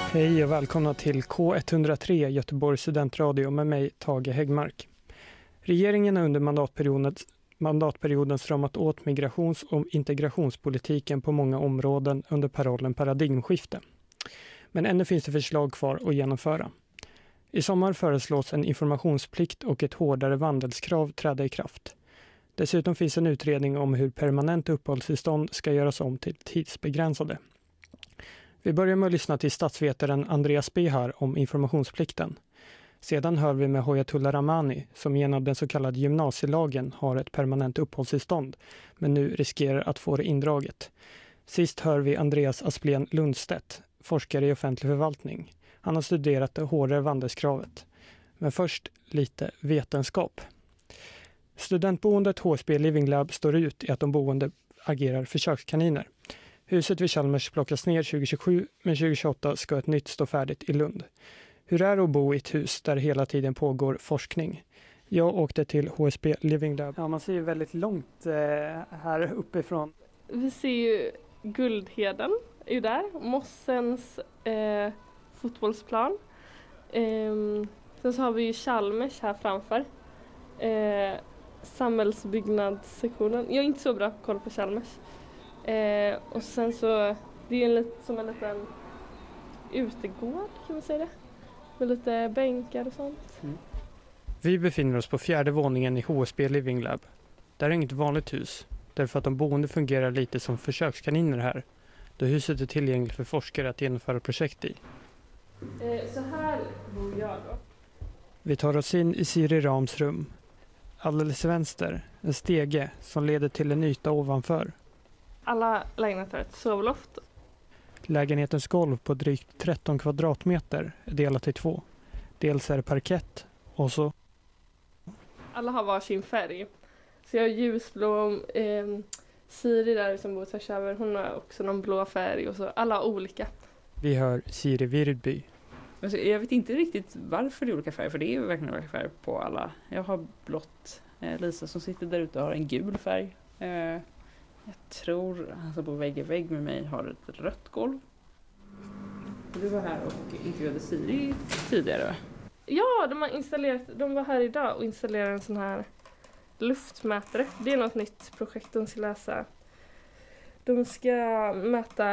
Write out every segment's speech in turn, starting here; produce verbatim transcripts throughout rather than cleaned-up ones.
Hej och välkomna till K etthundratre Göteborgs studentradio med mig Tage Häggmark. Regeringen har under mandatperioden, mandatperioden stramat åt migrations- och integrationspolitiken på många områden under parollen paradigmskifte. Men ännu finns det förslag kvar att genomföra. I sommar föreslås en informationsplikt och ett hårdare vandelskrav träda i kraft. Dessutom finns en utredning om hur permanent uppehållstillstånd ska göras om till tidsbegränsade. Vi börjar med att lyssna till statsvetaren Andreas Behar om informationsplikten. Sedan hör vi med Hoyatullah Rahmani som genom den så kallade gymnasielagen har ett permanent uppehållstillstånd men nu riskerar att få det indraget. Sist hör vi Andreas Asplén Lundstedt, forskare i offentlig förvaltning. Han har studerat det hårdare vandelskravet. Men först lite vetenskap. Studentboendet H S B Living Lab står ut i att de boende agerar försökskaniner. Huset vid Chalmers plockas ner tjugo tjugosju, men tjugo tjugoåtta ska ett nytt stå färdigt i Lund. Hur är det att bo i ett hus där hela tiden pågår forskning? Jag åkte till H S B Living Lab. Ja, man ser ju väldigt långt eh, här uppifrån. Vi ser ju Guldheden är ju där, Mossens eh, fotbollsplan. Eh, sen så har vi ju Chalmers här framför. Eh, samhällsbyggnadssektionen. Jag har inte så bra koll på Chalmers. Eh, och sen så, det är ju en lit, som en liten utegård kan man säga det. Med lite bänkar och sånt. Mm. Vi befinner oss på fjärde våningen i H S B Living Lab. Det är inget vanligt hus. Därför att de boende fungerar lite som försökskaniner här. Då huset är tillgängligt för forskare att genomföra projekt i. Eh, så här bor jag då. Vi tar oss in i Siri Rams rum. Alldeles vänster, en stege som leder till en yta ovanför. Alla lägenheter har ett sovloft. Lägenhetens golv på drygt tretton kvadratmeter är delat i två. Dels är det parkett och så... Alla har varsin färg. Så jag har ljusblå, eh, Siri där som bor tvärs över, hon har också någon blå färg och så. Alla har olika. Vi hör Siri Virdby. Alltså, jag vet inte riktigt varför det är olika färger, för det är ju verkligen olika färger på alla. Jag har blått. Eh, Lisa som sitter där ute har en gul färg. Eh, jag tror han som bor vägg i vägg med mig har ett rött golv. Du var här och intervjuade Siri tidigare. Ja, de har installerat, de var här idag och installerade en sån här luftmätare. Det är något nytt projekt de ska läsa. De ska mäta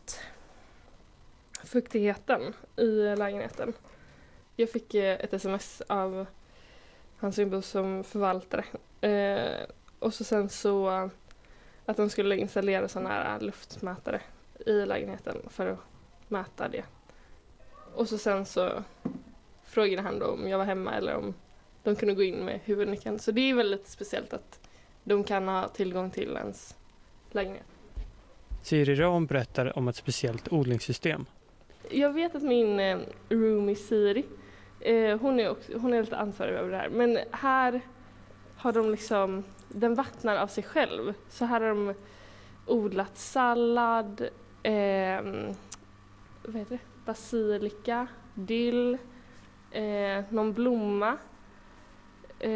luftfuktigheten i lägenheten. Jag fick ett sms av han som bor som förvaltare. Eh, och så sen så att de skulle installera sån här luftmätare i lägenheten för att mäta det. Och så sen så frågade han då om jag var hemma eller om de kunde gå in med huvudnyckeln. Så det är väldigt speciellt att de kan ha tillgång till ens lägenhet. Siri Ram berättar om ett speciellt odlingssystem. Jag vet att min eh, roomie Siri, eh, hon, är också, hon är lite ansvarig över det här. Men här har de liksom, den vattnar av sig själv. Så här har de odlat sallad, eh, vad heter det? Basilika, dill, eh, någon blomma. Eh,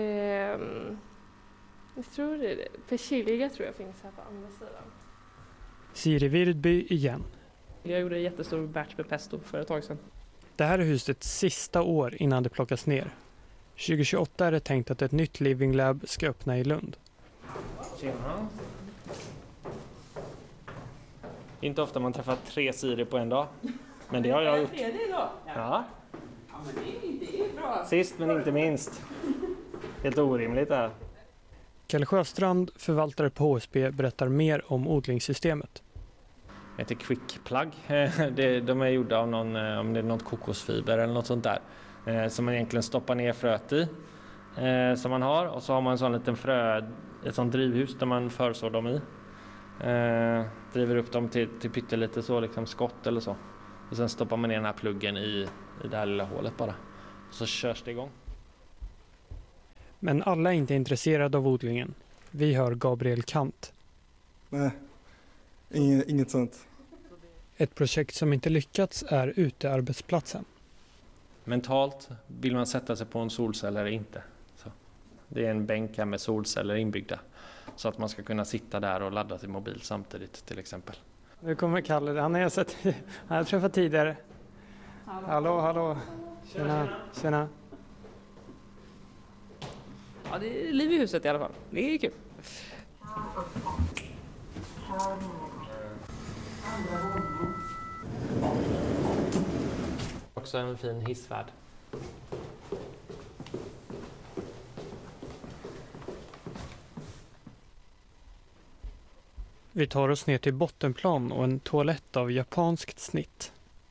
jag tror det är det. Persilja tror jag finns här på andra sidan. Siri Virdby igen. Jag gjorde en jättestor batch med pesto för ett tag sedan. Det här är husets sista år innan det plockas ner. tjugo tjugoåtta är det tänkt att ett nytt Living Lab ska öppna i Lund. Tjena. Inte ofta man träffar tre Siri på en dag. Men det har jag gjort. Är det då? Ja. Ja, men det är, det är bra. Sist men inte minst. Helt orimligt det här. Kalle Sjöstrand, förvaltare på H S B, berättar mer om odlingssystemet. Det heter Quick Plug. De är gjorda av någon, om det är något kokosfiber eller något sånt där. Som man egentligen stoppar ner fröet i. Som man har. Och så har man en sån liten frö, ett sånt drivhus där man försår dem i. Driver upp dem till, till pyttelite så liksom skott eller så. Och sen stoppar man ner den här pluggen i, i det här lilla hålet bara. Och så körs det igång. Men alla är inte intresserade av odlingen. Vi hör Gabriel Kant. Nej, inget, inget sånt. Ett projekt som inte lyckats är utearbetsplatsen. Mentalt vill man sätta sig på en solcell eller inte. Så det är en bänk här med solceller inbyggda. Så att man ska kunna sitta där och ladda sin mobil samtidigt till exempel. Nu kommer Kalle, han har jag sett, han har träffat tidigare. Hallå, hallå. Tjena, tjena. Ja, det är liv i huset i alla fall. Det är kul. Också en fin hissvärd. Vi tar oss ner till bottenplan och en toalett av japanskt snitt.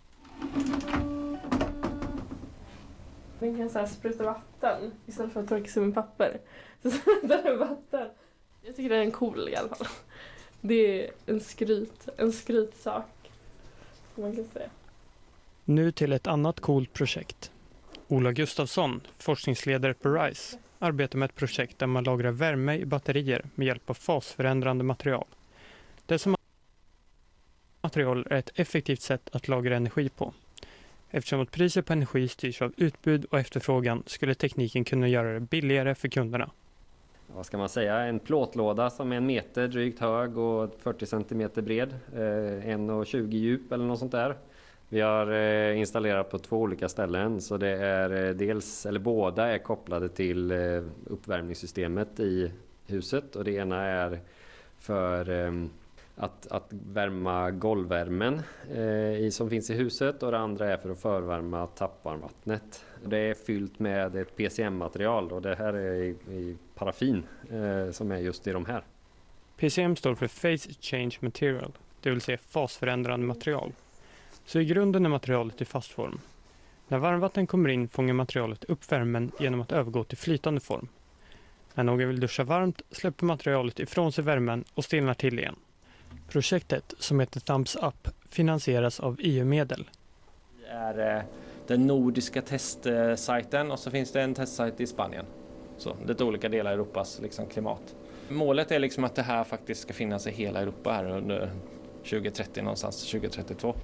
Den kan så här spruta vatten istället för att torka sig med papper. Så sprutar den vatten. Jag tycker det är en cool i alla fall. Det är en skryt, en skrytsak. Man kan säga. Nu till ett annat coolt projekt. Ola Gustafsson, forskningsledare på RISE, arbetar med ett projekt där man lagrar värme i batterier med hjälp av fasförändrande material. Dessa material är ett effektivt sätt att lagra energi på. Eftersom att priset på energi styrs av utbud och efterfrågan skulle tekniken kunna göra det billigare för kunderna. Vad ska man säga? En plåtlåda som är en meter drygt hög och fyrtio centimeter bred. Eh, en komma tjugo djup eller något sånt där. Vi har eh, installerat på två olika ställen, så det är eh, dels, eller båda är kopplade till eh, uppvärmningssystemet i huset, och det ena är för eh, att, att värma golvvärmen eh, i, som finns i huset, och det andra är för att förvärma tappvarmvattnet. Det är fyllt med ett P C M-material, och det här är i, i paraffin eh, som är just i de här. P C M står för Phase Change Material, det vill säga fasförändrande material. Så i grunden är materialet i fast form. När varmvatten kommer in fångar materialet upp värmen genom att övergå till flytande form. När någon vill duscha varmt släpper materialet ifrån sig värmen och stelnar till igen. Projektet, som heter Thumbs Up, finansieras av E U-medel. Det är eh, den nordiska testsajten, och så finns det en testsajt i Spanien. Så lite olika delar av Europas liksom, klimat. Målet är liksom att det här faktiskt ska finnas i hela Europa här under tjugo trettio, någonstans tjugo trettiotvå.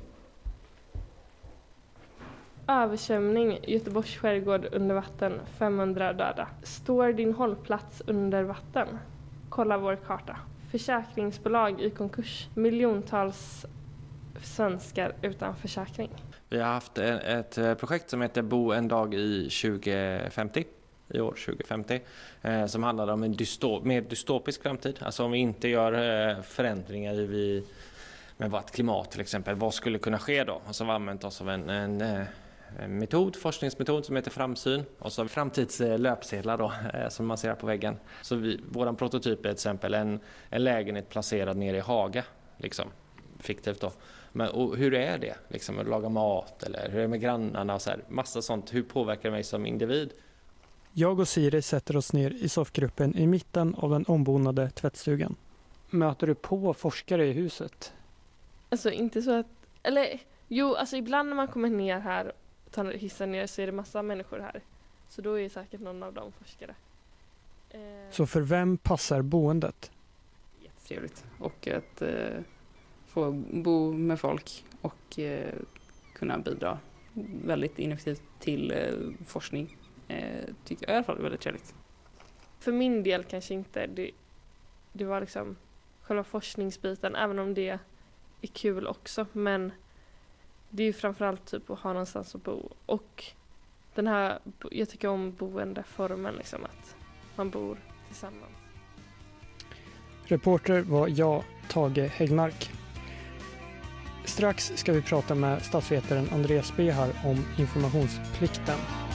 Översvämning, Göteborgs skärgård under vatten, femhundra döda. Står din hållplats under vatten? Kolla vår karta. Försäkringsbolag i konkurs. Miljontals svenskar utan försäkring. Vi har haft ett projekt som heter Bo en dag i tjugo femtio. I år tjugo femtio. Eh, som handlar om en dystop, mer dystopisk framtid. Alltså om vi inte gör eh, förändringar i vi, med vårt klimat till exempel. Vad skulle kunna ske då? Och så har vi använt oss av en, en, en metod, forskningsmetod som heter Framsyn. Och så har vi framtidslöpsedlar då, eh, som man ser på väggen. Så vi, våran prototyp är till exempel en, en lägenhet placerad nere i Haga. Liksom, fiktivt då. Men och hur är det? Liksom, att laga mat eller hur är det med grannarna? Och så här, massa sånt. Hur påverkar det mig som individ? Jag och Siri sätter oss ner i soffgruppen i mitten av den ombonade tvättstugan. Möter du på forskare i huset? Alltså inte så att, eller jo, alltså ibland när man kommer ner här och tar hissen ner så är det massa människor här. Så då är säkert någon av dem forskare. Eh... Så för vem passar boendet? Jättetrevligt. Och att eh, få bo med folk och eh, kunna bidra väldigt ineffektivt till eh, forskning. Eh, tycker jag i alla fall är väldigt trevligt. För min del kanske inte. Det, det var liksom själva forskningsbiten, även om det är kul också. Men det är ju framförallt typ att ha någonstans att bo. Och den här, jag tycker om boendeformen, liksom att man bor tillsammans. Reporter var jag, Tage Häggmark. Strax ska vi prata med statsvetaren Andreas Behar om informationsplikten.